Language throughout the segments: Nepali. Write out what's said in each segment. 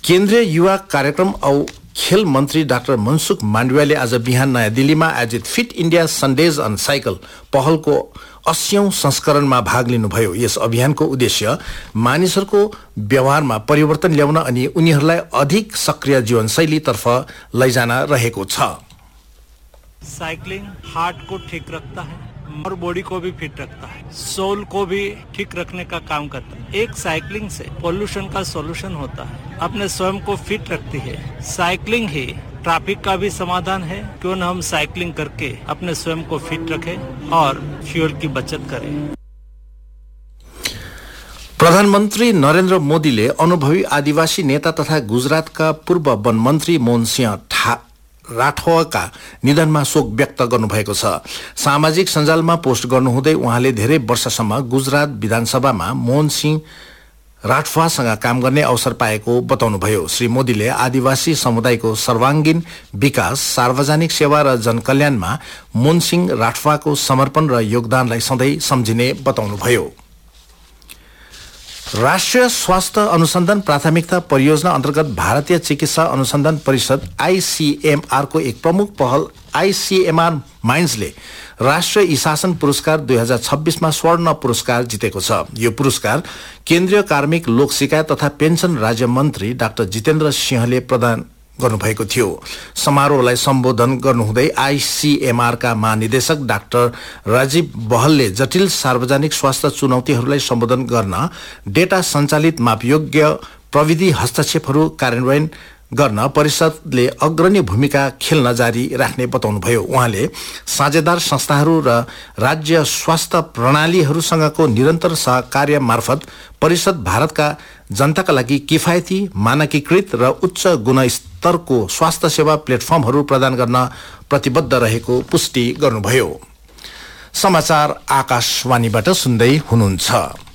केन्द्रीय युवा कार्यक्रम औ खेल मन्त्री डाक्टर मनसुख माण्डवियाले आज बिहान नयाँ दिल्लीमा आयोजित fit India Sundays on cycle पहलको 80औं संस्करणमा भाग लिनुभयो। यस अभियानको उद्देश्य मानिसहरूको व्यवहारमा परिवर्तन ल्याउन अनि उनीहरूलाई अधिक सक्रिय जीवनशैलीतर्फ लैजान रहेको छ। साइकिलिंग हार्ट को ठीक रखता है और बॉडी को भी फिट रखता है, सोल को भी ठीक रखने का काम करता है। एक साइकिलिंग से पोल्यूशन का सॉल्यूशन होता है, अपने स्वयं को फिट रखती है। साइकिलिंग ही ट्रैफिक का भी समाधान है। क्यों न हम साइकिलिंग करके अपने स्वयं को फिट रखें और फ्यूल की बचत करें। प्रधानमन्त्री नरेन्द्र मोदीले अनुभवी आदिवासी नेता तथा गुजरातका पूर्व वन मन्त्री मोहन सिंह राठौरका निधनमा शोक व्यक्त गर्नुभएको छ। सामाजिक सञ्जालमा पोस्ट गर्नुहुँदै उहाँले धेरै वर्षसम्म गुजरात विधानसभामा मोहन सिंह राठौरसँग काम गर्ने अवसर पाएको बताउनुभयो। श्री मोदीले आदिवासी समुदायको सर्वाङ्गीन विकास, सार्वजनिक सेवा र जनकल्याणमा मोहन सिंह राठौरको समर्पण र योगदानलाई सधैँ सम्झिने बताउनुभयो। राष्ट्रिय स्वास्थ्य अनुसन्धान प्राथमिकता परियोजना अन्तर्गत भारतीय चिकित्सा अनुसन्धान परिषद आईसीएमआर को एक प्रमुख पहल आईसीएमआर माइन्ड्सले राष्ट्रिय ई-शासन पुरस्कार 2026 मा स्वर्ण पुरस्कार जितेको छ। यो पुरस्कार केन्द्रीय कार्मिक, लोक शिकायत तथा पेन्सन राज्य मन्त्री डाक्टर जितेन्द्र सिंहले प्रदान गर्नुभएको थियो। समारोहलाई सम्बोधन गर्नुहुँदै आईसीएमआर का महानिदेशक डाक्टर राजीव बहलले जटिल सार्वजनिक स्वास्थ्य चुनौतीहरूलाई सम्बोधन गर्न डेटा सञ्चालित मापयोग्य प्रविधि हस्तक्षेपहरू कार्यान्वयन गर्न परिषदले अग्रणी भूमिका खेल्न जारी राख्ने बताउनुभयो। उहाँले साझेदार संस्थाहरू र राज्य स्वास्थ्य प्रणालीहरूसँगको निरन्तर सहकार्य मार्फत परिषद भारतका जनताका लागि किफायती, मानकीकृत र उच्च गुणस्तरको स्वास्थ्य सेवा प्लेटफर्महरू प्रदान गर्न प्रतिबद्ध रहेको पुष्टि गर्नुभयो। समाचार आकाशवाणीबाट सुन्दै हुनुहुन्छ।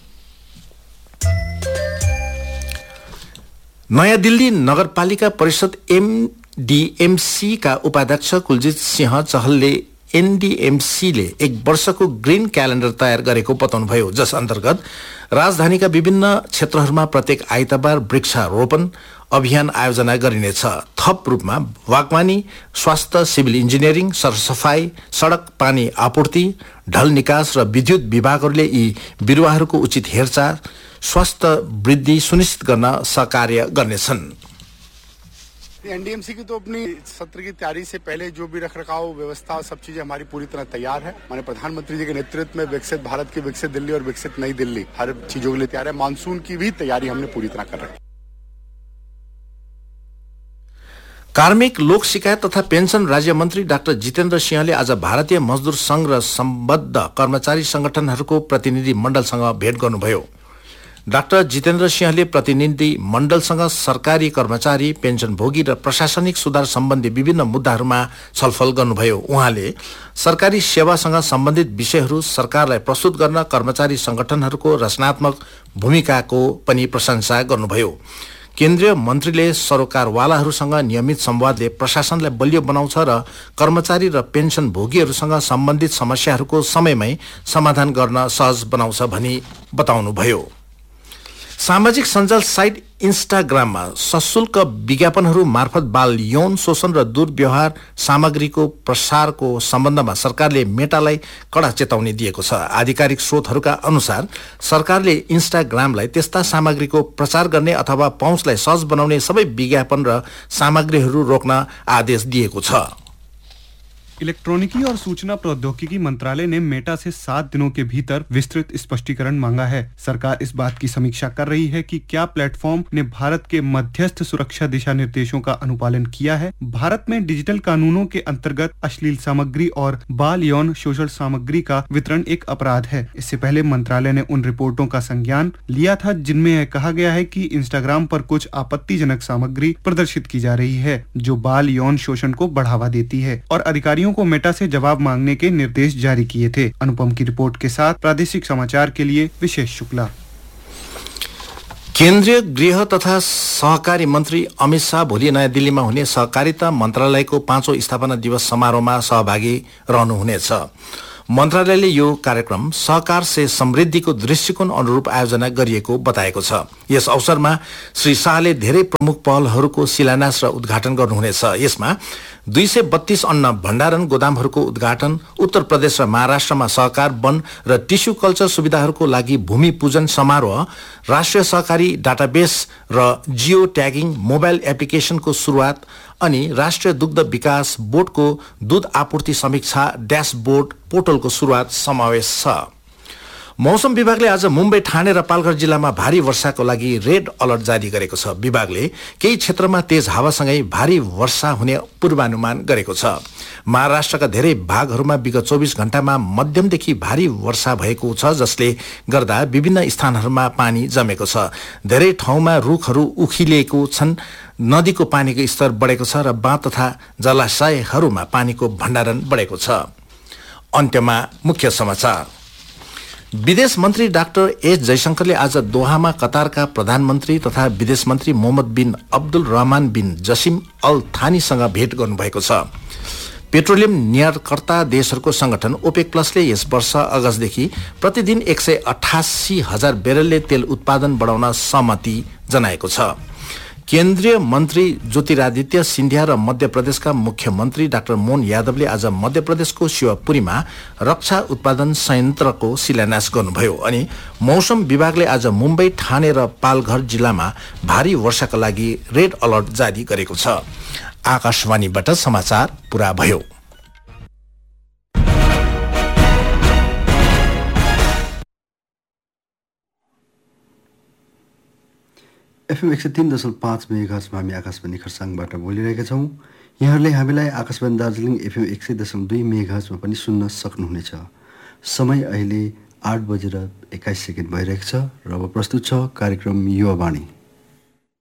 नयाँ दिल्ली नगरपालिका परिषद एमडीएमसी का उपाध्यक्ष कुलजीत सिंह चहलले एनडीएमसीले एक वर्षको ग्रीन क्यालेन्डर तयार गरेको बताउनुभयो, जस अन्तर्गत राजधानीका विभिन्न क्षेत्रहरूमा प्रत्येक आइतबार वृक्षारोपण अभियान आयोजना गरिनेछ। थप रूपमा बागवानी, स्वास्थ्य, सिभिल इन्जिनियरिङ, सरसफाई, सड़क, पानी आपूर्ति, ढल निकास र विद्युत विभागहरूले यी बिरुवाहरूको उचित हेरचाह, स्वास्थ्य वृद्धि सुनिश्चित गर्न सहकार्य गर्नेछन्। एनडीएमसी की तो अपनी सत्र की तैयारी से पहले जो भी रखरखाव व्यवस्था सब चीजें हमारी पूरी तरह तैयार है। माननीय प्रधानमंत्री जी के नेतृत्व में विकसित भारत की विकसित दिल्ली और विकसित नई दिल्ली हर चीजों के लिए तैयार है। मानसून की भी तैयारी हमने पूरी तरह कर रखी है। कार्मिक, लोक शिकायत तथा पेन्सन राज्य मन्त्री डाक्टर जितेन्द्र सिंहले आज भारतीय मजदूर संघ र सम्बद्ध कर्मचारी संगठनहरूको प्रतिनिधि मण्डलसँग भेट गर्नुभयो। डाक्टर जितेन्द्र सिंहले प्रतिनिधि मण्डलसँग सरकारी कर्मचारी, पेन्सनभोगी र प्रशासनिक सुधार सम्बन्धी विभिन्न मुद्दाहरूमा छलफल गर्नुभयो। उहाँले सरकारी सेवासँग सम्बन्धित विषयहरू सरकारलाई प्रस्तुत गर्न कर्मचारी संगठनहरूको रचनात्मक भूमिकाको पनि प्रशंसा गर्नुभयो। केन्द्रीय मन्त्रीले सरोकारवालाहरूसँग नियमित संवादले प्रशासनलाई बलियो बनाउँछ र कर्मचारी र पेन्सनभोगीहरूसँग सम्बन्धित समस्याहरूको समयमै समाधान गर्न सहज बनाउँछ भनी बताउनुभयो। सामाजिक सञ्जाल साइट इन्स्टाग्राममा सशुल्क विज्ञापनहरू मार्फत बाल यौन शोषण र दुर्व्यवहार सामग्रीको प्रसारको सम्बन्धमा सरकारले मेटालाई कड़ा चेतावनी दिएको छ। आधिकारिक स्रोतहरूका अनुसार सरकारले इन्स्टाग्रामलाई त्यस्ता सामग्रीको प्रचार गर्ने अथवा पहुँचलाई सहज बनाउने सबै विज्ञापन र सामग्रीहरू रोक्न आदेश दिएको छ। इलेक्ट्रॉनिकी और सूचना प्रौद्योगिकी मंत्रालय ने मेटा से 7 दिनों के भीतर विस्तृत स्पष्टीकरण मांगा है। सरकार इस बात की समीक्षा कर रही है कि क्या प्लेटफॉर्म ने भारत के मध्यस्थ सुरक्षा दिशा निर्देशों का अनुपालन किया है। भारत में डिजिटल कानूनों के अंतर्गत अश्लील सामग्री और बाल यौन शोषण सामग्री का वितरण एक अपराध है। इससे पहले मंत्रालय ने उन रिपोर्टों का संज्ञान लिया था जिनमें यह कहा गया है कि इंस्टाग्राम पर कुछ आपत्तिजनक सामग्री प्रदर्शित की जा रही है जो बाल यौन शोषण को बढ़ावा देती है और अधिकारियों को मेटा से जवाब मांगने के निर्देश जारी किए थे। अनुपम की रिपोर्ट के साथ प्रादेशिक समाचार के लिए विशेष शुक्ला। केन्द्रीय गृह तथा सहकारी मन्त्री अमित शाह भोलि नयाँ दिल्लीमा हुने सहकारिता मन्त्रालयको 5औं स्थापना दिवस समारोहमा सहभागी रहनुहुनेछ। मन्त्रालयले यो कार्यक्रम सहकार से समृद्धिको दृष्टिकोण अनुरूप आयोजना गरिएको बताएको छ। यस अवसरमा श्री शाहले धेरै प्रमुख पहलहरूको शिलान्यास र उद्घाटन गर्नुहुनेछ। यसमा 232 अन्न भण्डारण गोदामहरूको उद्घाटन, उत्तर प्रदेश र महाराष्ट्रमा सहकार वन र टिस्यू कल्चर सुविधाहरूको लागि भूमि पूजन समारोह, राष्ट्रिय सहकारी डाटाबेस र जियो ट्यागिङ मोबाइल एप्लिकेशनको सुरुवात अनि राष्ट्रिय दुग्ध विकास बोर्डको दूध आपूर्ति समीक्षा ड्याशबोर्ड पोर्टलको सुरुवात समावेश छ। मौसम विभागले आज मुम्बई, ठाणे र पालघर जिल्लामा भारी वर्षाको लागि रेड अलर्ट जारी गरेको छ। विभागले केही क्षेत्रमा तेज हावासँगै भारी वर्षा हुने पूर्वानुमान गरेको छ। महाराष्ट्रका धेरै भागहरूमा विगत 24 घण्टामा मध्यमदेखि भारी वर्षा भएको छ, जसले गर्दा विभिन्न स्थानहरूमा पानी जमेको छ। धेरै ठाउँमा रुखहरू उखिलिएको छन्। नदीको पानीको स्तर बढेको छ र बाँध तथा जलाशयहरूमा पानीको भण्डारण बढेको छ। अन्त्यमा मुख्य समाचार। विदेश मन्त्री डाक्टर एस जयशंकरले आज दोहामा कतारका प्रधानमन्त्री तथा विदेश मन्त्री मोहम्मद बिन अब्दुल रहमान बिन जसिम अल थानीसँग भेट गर्नुभएको छ। पेट्रोलियम निर्यातकर्ता देशहरूको संगठन ओपेक प्लसले यस वर्ष अगस्तदेखि प्रतिदिन 188,000 ब्यारेलले तेल उत्पादन बढाउन सहमति जनाएको छ। केन्द्रीय मन्त्री ज्योतिरादित्य सिन्धिया र मध्य प्रदेशका मुख्यमन्त्री डाक्टर मोहन यादवले आज मध्य प्रदेशको शिवपुरीमा रक्षा उत्पादन संयन्त्रको शिलान्यास गर्नुभयो। अनि मौसम विभागले आज मुम्बई, ठाणे र पालघर जिल्लामा भारी वर्षाका लागि रेड अलर्ट जारी गरेको छ। आकाशवाणीबाट समाचार पूरा भयो। FM 103.5 मेगाहर्जमा हामी आकाशवाणी खरसाङबाट बोलिरहेका छौँ। यहाँहरूले हामीलाई आकाशवाणी दार्जिलिङ FM 100.2 मेगाहर्जमा पनि सुन्न सक्नुहुनेछ। समय अहिले 8:21 भइरहेको छ र अब प्रस्तुत छ कार्यक्रम युवावाणी।